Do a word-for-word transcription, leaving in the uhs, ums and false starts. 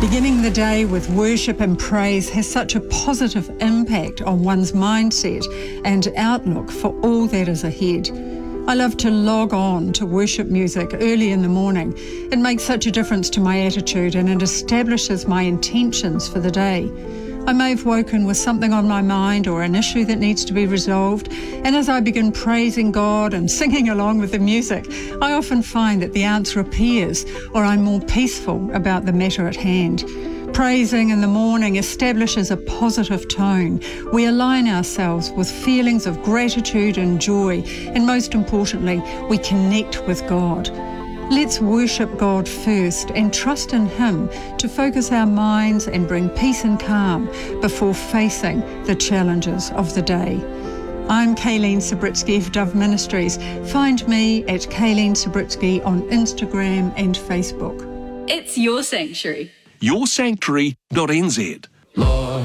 Beginning the day with worship and praise has such a positive impact on one's mindset and outlook for all that is ahead. I love to log on to worship music early in the morning. It makes such a difference to my attitude and it establishes my intentions for the day. I may have woken with something on my mind or an issue that needs to be resolved, and as I begin praising God and singing along with the music, I often find that the answer appears, or I'm more peaceful about the matter at hand. Praising in the morning establishes a positive tone. We align ourselves with feelings of gratitude and joy, and most importantly, we connect with God. Let's worship God first and trust in Him to focus our minds and bring peace and calm before facing the challenges of the day. I'm Kayleen Sabritsky of Dove Ministries. Find me at Kayleen Sabritsky on Instagram and Facebook. It's your sanctuary. your sanctuary dot n z. Lord.